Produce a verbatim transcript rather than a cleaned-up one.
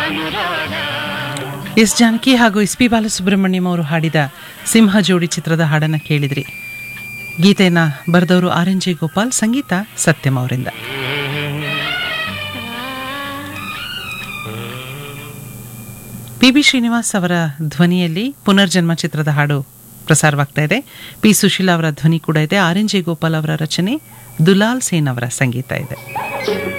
S Janaki ಹಾಗೂ S P Balasubrahmanyam ಅವರು ಹಾಡಿದ ಸಿಂಹ ಜೋಡಿ ಚಿತ್ರದ ಹಾಡನ್ನು ಕೇಳಿದ್ರಿ. ಗೀತೆಯನ್ನು ಬರೆದವರು ಆರ್ ಎನ್ ಜೆ ಗೋಪಾಲ್, ಸಂಗೀತ ಸತ್ಯಂ ಅವರಿಂದ. ಪಿ ಬಿ ಶ್ರೀನಿವಾಸ್ ಅವರ ಧ್ವನಿಯಲ್ಲಿ ಪುನರ್ಜನ್ಮ ಚಿತ್ರದ ಹಾಡು ಪ್ರಸಾರವಾಗ್ತಾ ಇದೆ. ಪಿ ಸುಶೀಲಾ ಅವರ ಧ್ವನಿ ಕೂಡ ಇದೆ. ಆರ್ ಎನ್ ಜೆ ಗೋಪಾಲ್ ಅವರ ರಚನೆ, ದುಲಾಲ್ ಸೇನ್ ಅವರ ಸಂಗೀತ ಇದೆ.